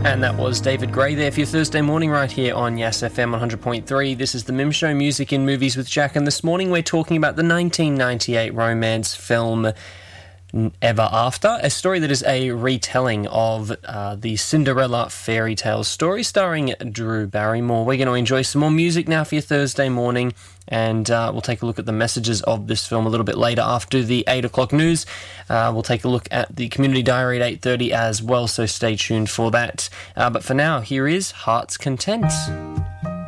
And that was David Gray there for your Thursday morning right here on Yes FM 100.3. This is the Mim Show, Music in Movies with Jack, and this morning we're talking about the 1998 romance film Ever After, a story that is a retelling of the Cinderella fairy tale story starring Drew Barrymore. We're going to enjoy some more music now for your Thursday morning, and we'll take a look at the messages of this film a little bit later after the 8 o'clock news. We'll take a look at the Community Diary at 8:30 as well, so stay tuned for that. But for now, here is Heart's Content.